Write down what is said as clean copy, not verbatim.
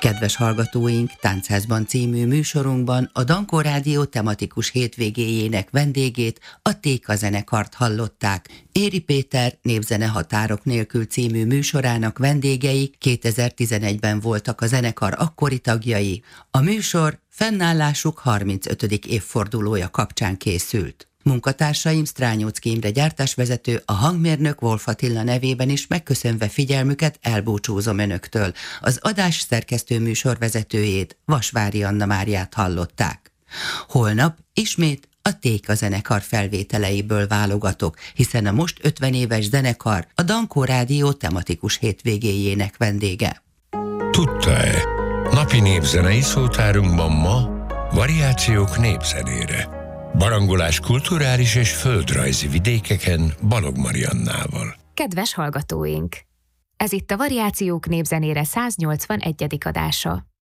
Kedves hallgatóink, Táncházban című műsorunkban a Dankó Rádió tematikus hétvégéjének vendégét, a Téka zenekart hallották. Éri Péter Népzene határok nélkül című műsorának vendégei 2011-ben voltak a zenekar akkori tagjai. A műsor fennállásuk 35. évfordulója kapcsán készült. Munkatársaim Strányóczky Imre gyártásvezető, a hangmérnök Wolf Attila nevében is megköszönve figyelmüket elbúcsúzom önöktől. Az adás szerkesztő műsorvezetőjét, Vasvári Anna Máriát hallották. Holnap ismét a Téka zenekar felvételeiből válogatok, hiszen a most 50 éves zenekar a Dankó Rádió tematikus hétvégéjének vendége. Tudta-e? Napi népzenei szótárunkban ma variációk népzenére. Barangolás kulturális és földrajzi vidékeken Balog Mariannával. Kedves hallgatóink! Ez itt a Variációk népzenére 181. adása.